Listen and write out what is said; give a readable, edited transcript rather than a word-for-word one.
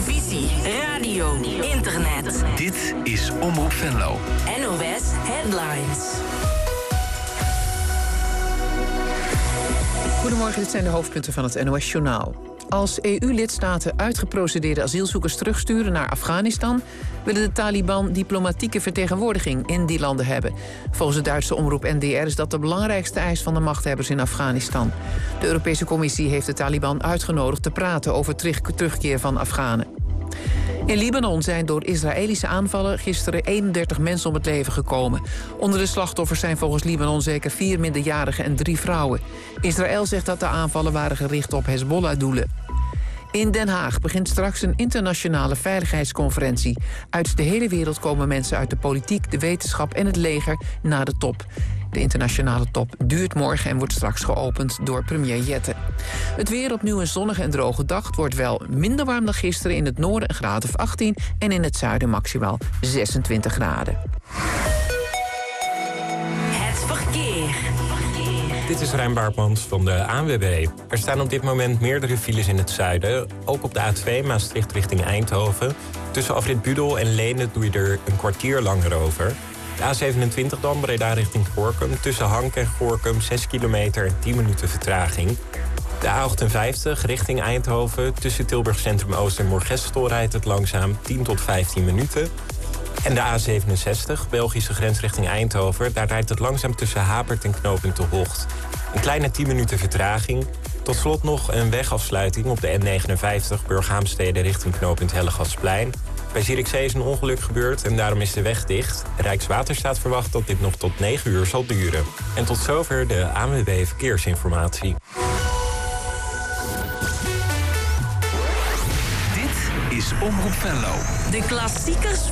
televisie, radio, internet. Dit is Omroep Venlo. NOS Headlines. Goedemorgen, dit zijn de hoofdpunten van het NOS Journaal. Als EU-lidstaten uitgeprocedeerde asielzoekers terugsturen naar Afghanistan, willen de Taliban diplomatieke vertegenwoordiging in die landen hebben. Volgens de Duitse omroep NDR is dat de belangrijkste eis van de machthebbers in Afghanistan. De Europese Commissie heeft de Taliban uitgenodigd te praten over terugkeer van Afghanen. In Libanon zijn door Israëlische aanvallen gisteren 31 mensen om het leven gekomen. Onder de slachtoffers zijn volgens Libanon zeker 4 minderjarigen en 3 vrouwen. Israël zegt dat de aanvallen waren gericht op Hezbollah-doelen. In Den Haag begint straks een internationale veiligheidsconferentie. Uit de hele wereld komen mensen uit de politiek, de wetenschap en het leger naar de top. De internationale top duurt morgen en wordt straks geopend door premier Jette. Het weer opnieuw een zonnige en droge dag. Het wordt wel minder warm dan gisteren. In het noorden een graad of 18 en in het zuiden maximaal 26 graden. Het verkeer. Dit is Rijn Baartmans van de ANWB. Er staan op dit moment meerdere files in het zuiden. Ook op de A2 Maastricht richting Eindhoven. Tussen afrit Budel en Leende doe je er een kwartier langer over. De A27 dan, Breda richting Gorinchem. Tussen Hank en Gorinchem 6 kilometer en 10 minuten vertraging. De A58 richting Eindhoven. Tussen Tilburg Centrum Oost en Moergestel rijdt het langzaam 10 tot 15 minuten. En de A67, Belgische grens richting Eindhoven. Daar rijdt het langzaam tussen Hapert en knooppunt De Hocht. Een kleine 10 minuten vertraging. Tot slot nog een wegafsluiting op de N59 Burghaamstede richting knooppunt Hellegatsplein. Bij Zierikzee is een ongeluk gebeurd en daarom is de weg dicht. Rijkswaterstaat verwacht dat dit nog tot 9 uur zal duren. En tot zover de ANWB Verkeersinformatie. Dit is Omroep Venlo. De klassiekers